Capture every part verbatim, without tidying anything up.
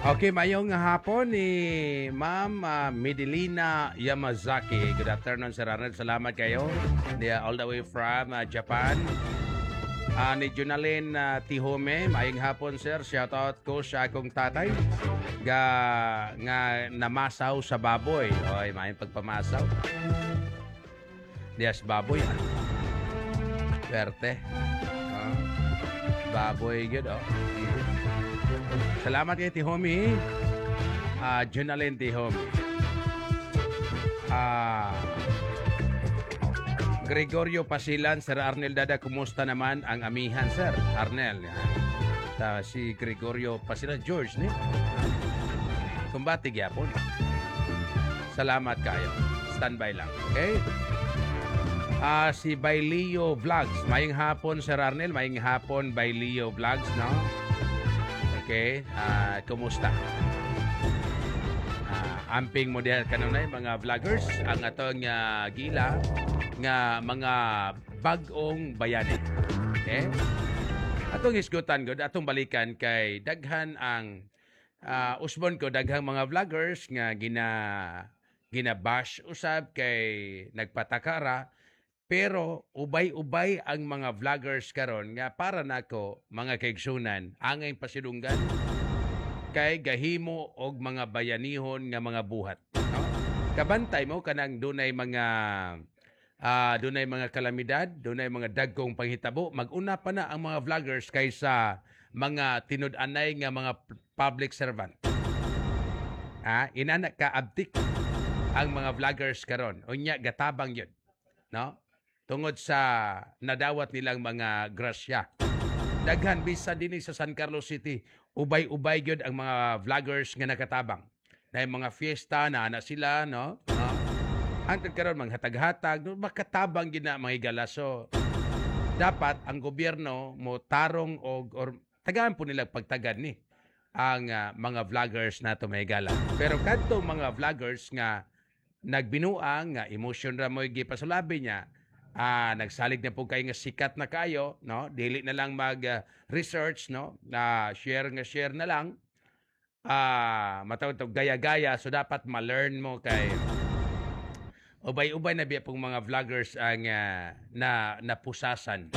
Okay, mayong hapon ni Ma'am ah, Midilina Yamazaki. Good afternoon, Sir Arnold. Salamat kayo. Dia all the way from ah, Japan. Ah, ni Junalyn ah, Tihome, mayong hapon, sir. Shout out ko sa akong tatay. Ga nga namasaw sa baboy. Oy, mayong pagpamasaw. Dias baboy. Ah. Swerte. Ah, baboy good, oh. Salamat kay Tihomi. Ah, Junalyn Tihomi. Ah, Gregorio Pasilan, Sir Arnel Dada, kumusta naman ang amihan, Sir Arnel? Ta si Gregorio Pasilan, George ni. Kumbati gyapon. Salamat kayo. Standby lang, okay? Ah, si Bailio Vlogs. Maying hapon, Sir Arnel. Maying hapon, Bailio Vlogs, no? Okay, uh, kumusta? Uh, amping mo diyan kanunay mga vloggers ang atong uh, gila nga mga bag-ong bayani. Okay? Atong isgutan gud, atong balikan kay daghan ang uh, usbon ko daghang mga vloggers nga gina gina-bash usab kay nagpatakara. Pero ubay-ubay ang mga vloggers karon nga para nako mga kaigsunan angay pasidunggan kay gahimo og mga bayanihon nga mga buhat. No? Kabantay mo kanang dunay mga uh, dunay mga kalamidad, dunay mga dagkong panghitabo, mag-una pa na ang mga vloggers kaysa mga tinud-anay nga mga public servant. Ah, inana ka abtik ang mga vloggers karon. Unya gatabang yun. No? Tungod sa nadawat nilang mga grasya. Daghan bisa din sa San Carlos City, ubay-ubay gyud ang mga vloggers nga nakatabang. Na mga fiesta na ana sila, no? no? Antod karon mga hatag-hatag, no? Makatabang gid na mga igalaso. Dapat ang gobyerno mo tarong og or tagaan po nila pagtagad ni ang uh, mga vloggers nato may gala. Pero kadto mga vloggers nga nagbinuang nga emotion ra mo gipasulabi niya. Ah, nagsalig na po kayo nga sikat na kayo, no? Dili na lang mag-research, uh, no? Na uh, share nga share na lang. Ah, matawag to gaya-gaya, so dapat ma-learn mo kay ubay-ubay na biya pong mga vloggers ang uh, na napusasan.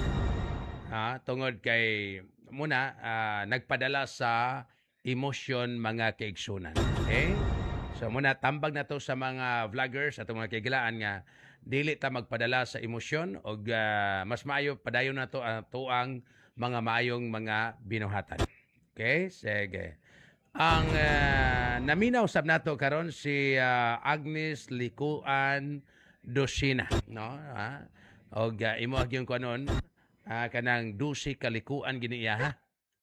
Ah, tungod kay muna uh, nagpadala sa emosyon mga kaigsunan. Okay? So muna tambag na to sa mga vloggers at mga kaigilaan nga dili ta magpadala sa emosyon o uh, mas maayo padayon na to uh, tuang mga maayong mga binuhatan. Okay? Sige. Ang uh, naminaw sab nato karon si uh, Agnes Likuan Dosina, no? Ha? Og uh, imo gyud kanon uh, kanang dusi kalikuan gini iya, ha?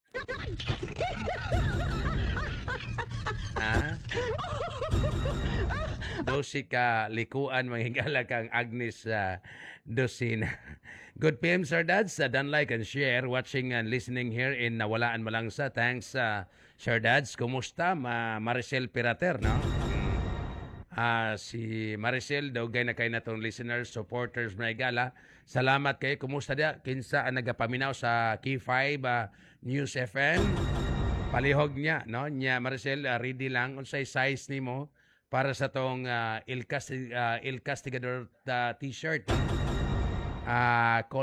Ha? Dosi ka likuan manghigala kang Agnes uh, Dosina. Good P M, Sir Dads. Uh, don't like and share watching and listening here in Nawalaan Malangsa. Thanks, uh, Sir Dads. Kumusta? Ma Maricel Pirater, no? Uh, si Maricel, dawgay na kayo na itong listeners, supporters, may gala. Salamat kayo. Kumusta dia? Kinsa ang nagapaminaw sa Key five uh, News F M? Palihog niya, no? Nya Maricel, uh, ready lang unsay size nimo para sa tong uh, Il, Casti- uh, Il Castigador uh, t-shirt. Ah, uh,